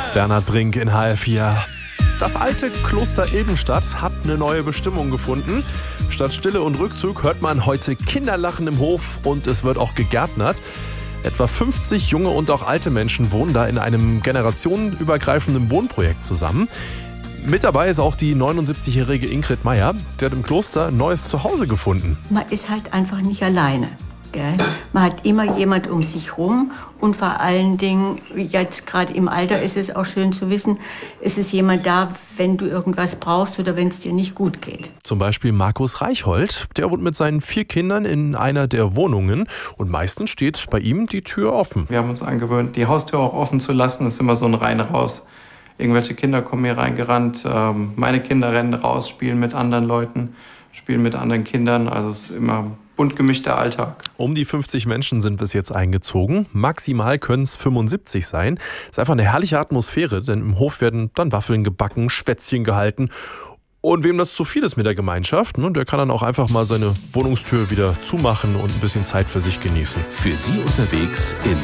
Bernhard Brink in HR4. Das alte Kloster Ilbenstadt hat eine neue Bestimmung gefunden. Statt Stille und Rückzug hört man heute Kinderlachen im Hof und es wird auch gegärtnert. Etwa 50 junge und auch alte Menschen wohnen da in einem generationenübergreifenden Wohnprojekt zusammen. Mit dabei ist auch die 79-jährige Ingrid Meyer. Die hat im Kloster ein neues Zuhause gefunden. Man ist halt einfach nicht alleine. Gell? Man hat immer jemand um sich rum und vor allen Dingen, jetzt gerade im Alter ist es auch schön zu wissen, es ist jemand da, wenn du irgendwas brauchst oder wenn es dir nicht gut geht. Zum Beispiel Markus Reichhold, der wohnt mit seinen 4 Kindern in einer der Wohnungen und meistens steht bei ihm die Tür offen. Wir haben uns angewöhnt, die Haustür auch offen zu lassen, das ist immer so ein Rein-Raus. Irgendwelche Kinder kommen hier reingerannt, meine Kinder rennen raus, spielen mit anderen Leuten, spielen mit anderen Kindern, also es ist immer bunt gemischter Alltag. Um die 50 Menschen sind bis jetzt eingezogen. Maximal können es 75 sein. Ist einfach eine herrliche Atmosphäre, denn im Hof werden dann Waffeln gebacken, Schwätzchen gehalten. Und wem das zu viel ist mit der Gemeinschaft, der kann dann auch einfach mal seine Wohnungstür wieder zumachen und ein bisschen Zeit für sich genießen. Für Sie unterwegs in